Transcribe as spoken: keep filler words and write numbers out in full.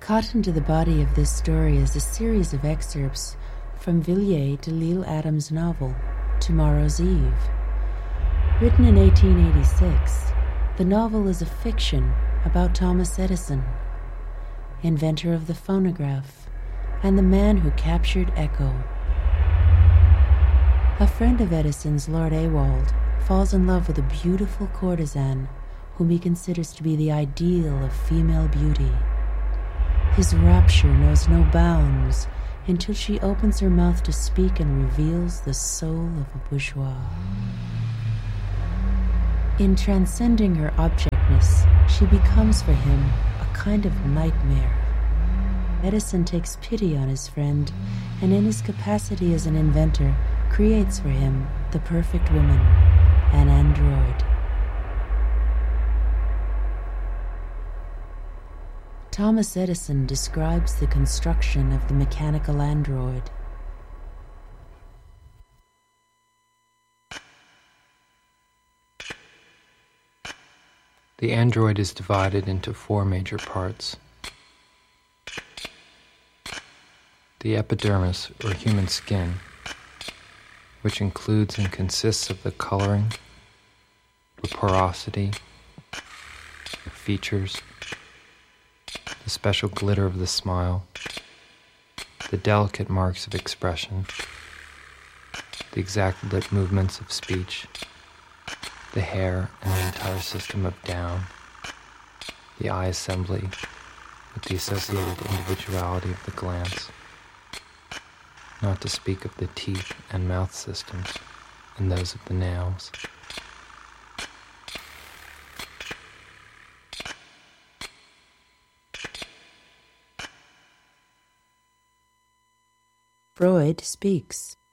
Cut into the body of this story is a series of excerpts from Villiers de L'Isle Adams' novel, Tomorrow's Eve. Written in eighteen eighty-six, the novel is a fiction about Thomas Edison, inventor of the phonograph and the man who captured echo. A friend of Edison's, Lord Ewald, falls in love with a beautiful courtesan whom he considers to be the ideal of female beauty. His rapture knows no bounds until she opens her mouth to speak and reveals the soul of a bourgeois. In transcending her objectness, she becomes for him a kind of nightmare. Edison takes pity on his friend, and in his capacity as an inventor, creates for him the perfect woman, an android. Thomas Edison describes the construction of the mechanical android. The android is divided into four major parts. The epidermis, or human skin, which includes and consists of the coloring, the porosity, the features, the special glitter of the smile, the delicate marks of expression, the exact lip movements of speech, the hair and the entire system of down, the eye assembly with the associated individuality of the glance, not to speak of the teeth and mouth systems and those of the nails. Freud speaks.